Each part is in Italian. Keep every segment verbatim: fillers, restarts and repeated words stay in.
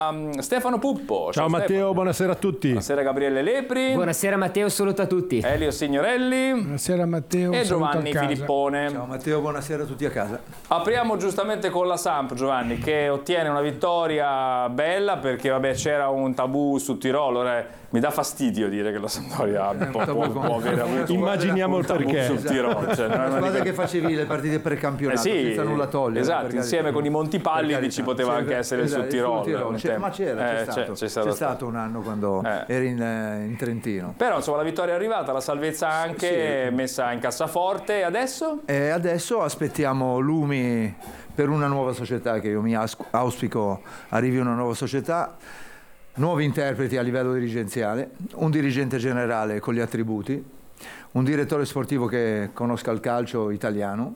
Um, Stefano Puppo. Ciao, ciao Matteo, Stefano. Buonasera a tutti. Buonasera Gabriele Lepri. Buonasera Matteo, saluto a tutti. Elio Signorelli. Buonasera Matteo. E Giovanni Filippone. Ciao Matteo, buonasera a tutti a casa. Apriamo giustamente con la Samp, Giovanni, che ottiene una vittoria bella perché vabbè c'era un tabù su Tirolo. Ora mi dà fastidio dire che la Sampdoria eh, può, può, può avere avuto immaginiamo il perché sul Tirolo. Cioè, la squadra che facevi le partite precampionato eh sì, senza nulla togliere. Esatto, insieme con i Montipallidi ci poteva anche essere esatto, il Sud Tirolo. Tirolo. C'è, ma c'era, eh, c'è, stato, c'è, c'è, stato, c'è stato un anno quando eh. eri in, in Trentino. Però insomma la vittoria è arrivata, la salvezza anche sì. messa in cassaforte e adesso? E adesso aspettiamo lumi per una nuova società, che io mi auspico arrivi una nuova società, nuovi interpreti a livello dirigenziale, un dirigente generale con gli attributi, un direttore sportivo che conosca il calcio italiano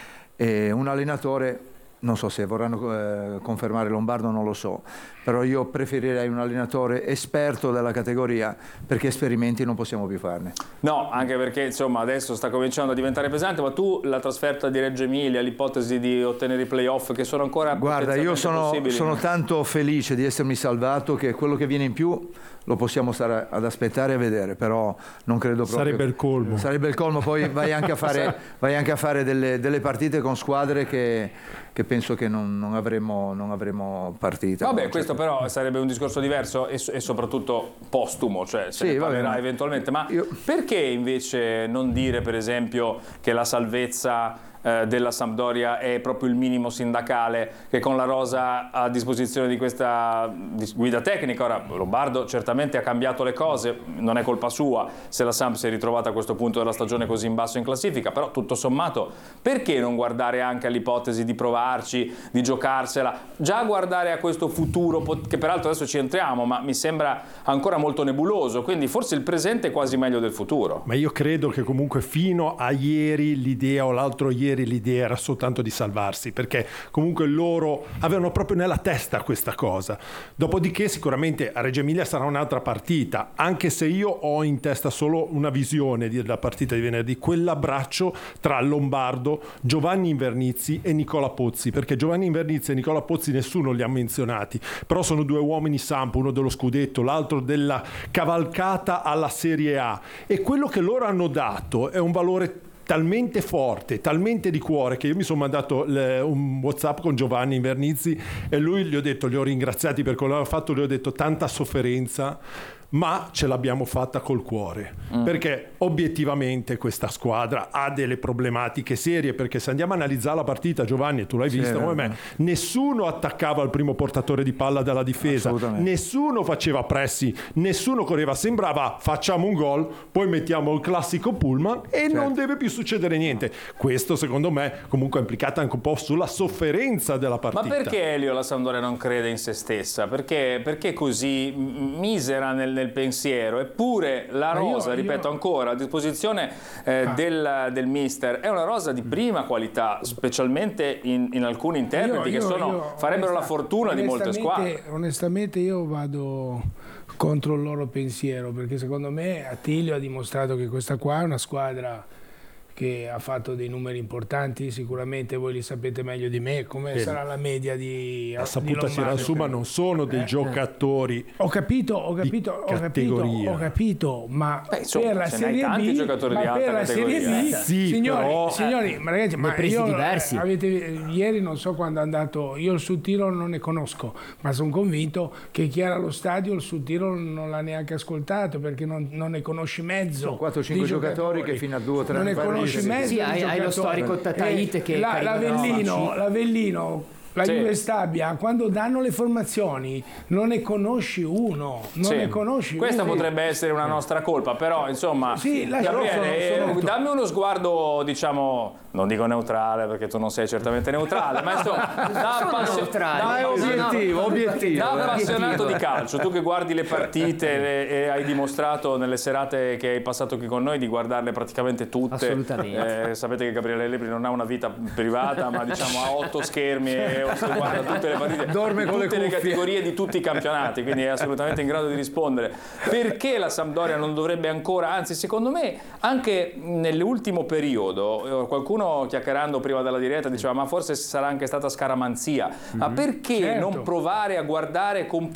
e un allenatore. Non so se vorranno eh, confermare Lombardo, non lo so, però io preferirei un allenatore esperto della categoria, perché esperimenti non possiamo più farne. No, anche perché insomma adesso sta cominciando a diventare pesante, ma tu la trasferta di Reggio Emilia, l'ipotesi di ottenere i playoff che sono ancora Guarda, io sono, sono no? tanto felice di essermi salvato che quello che viene in più lo possiamo stare ad aspettare e a vedere, però non credo proprio. Sarebbe il colmo. Sarebbe il colmo, poi vai anche a fare, vai anche a fare delle, delle partite con squadre che, che penso che non, non avremo, non avremo partite. Vabbè, questo però sarebbe un discorso diverso e, e soprattutto postumo, cioè se sì, ne parlerà vabbè, eventualmente. Ma io... perché invece non dire per esempio che la salvezza della Sampdoria è proprio il minimo sindacale, che con la rosa a disposizione di questa guida tecnica, ora Lombardo certamente ha cambiato le cose, non è colpa sua se la Samp si è ritrovata a questo punto della stagione così in basso in classifica, però tutto sommato perché non guardare anche all'ipotesi di provarci, di giocarsela, già guardare a questo futuro che peraltro adesso ci entriamo, ma mi sembra ancora molto nebuloso, quindi forse il presente è quasi meglio del futuro. Ma io credo che comunque fino a ieri l'idea o l'altro ieri l'idea era soltanto di salvarsi, perché comunque loro avevano proprio nella testa questa cosa. Dopodiché sicuramente a Reggio Emilia sarà un'altra partita, anche se io ho in testa solo una visione della partita di venerdì, quell'abbraccio tra Lombardo, Giovanni Invernizzi e Nicola Pozzi, perché Giovanni Invernizzi e Nicola Pozzi nessuno li ha menzionati, però sono due uomini Samp, uno dello scudetto, l'altro della cavalcata alla Serie A, e quello che loro hanno dato è un valore talmente forte, talmente di cuore, che io mi sono mandato le, un WhatsApp con Giovanni Invernizzi e lui gli ho detto, li ho ringraziati per quello che aveva fatto, gli ho detto tanta sofferenza, ma ce l'abbiamo fatta col cuore, mm. perché obiettivamente questa squadra ha delle problematiche serie, perché se andiamo a analizzare la partita, Giovanni, tu l'hai sì, vista come me, nessuno attaccava il primo portatore di palla dalla difesa, nessuno faceva pressi, nessuno correva, sembrava facciamo un gol, poi mettiamo il classico pullman e certo. non deve più succedere niente. Questo secondo me comunque è implicato anche un po' sulla sofferenza della partita. Ma perché Elio la Sampdoria non crede in se stessa? Perché, perché così misera nel nel pensiero? Eppure la rosa, io, ripeto io... ancora, a disposizione eh, ah. del, del mister è una rosa di prima qualità, specialmente in, in alcuni interpreti io, io, che sono, io, farebbero la fortuna di molte squadre. Onestamente io vado contro il loro pensiero, perché secondo me Attilio ha dimostrato che questa qua è una squadra che ha fatto dei numeri importanti, sicuramente voi li sapete meglio di me, come Bene. sarà la media di la saputa tirare su, ma non sono dei eh, giocatori ho capito, ho capito, ho capito, ho capito, ma Beh, insomma, per la Serie B, giocatori ma di alta per la Serie B, eh, sì, signori, però, signori, ma ragazzi, ma io, diversi. Avete, ieri non so quando è andato, io il Sud Tirolo non ne conosco, ma sono convinto che chi era allo stadio il Sud Tirolo non l'ha neanche ascoltato, perché non, non ne conosci mezzo. Sono quattro o cinque giocatori, giocatori che fino a due o tre anni fa sì, hai, hai lo storico Tataite eh, che la, l'Avellino, l'Avellino la sì. Juve Stabia, quando danno le formazioni non ne conosci uno, non sì. ne conosci questa uno. potrebbe essere una nostra colpa, però insomma sì, Gabriele, sono, sono eh, dammi uno sguardo, diciamo, non dico neutrale perché tu non sei certamente neutrale, ma insomma da, appassion- da, obiettivo, no, obiettivo, da appassionato obiettivo. di calcio, tu che guardi le partite e, e hai dimostrato nelle serate che hai passato qui con noi di guardarle praticamente tutte. Assolutamente. Eh, sapete che Gabriele Lepri non ha una vita privata, ma diciamo ha otto schermi e si guarda tutte le partite, dorme con tutte le, le categorie di tutti i campionati, quindi è assolutamente in grado di rispondere. Perché la Sampdoria non dovrebbe ancora, anzi secondo me anche nell'ultimo periodo, qualcuno chiacchierando prima della diretta diceva ma forse sarà anche stata scaramanzia, mm-hmm. ma perché certo. non provare a guardare con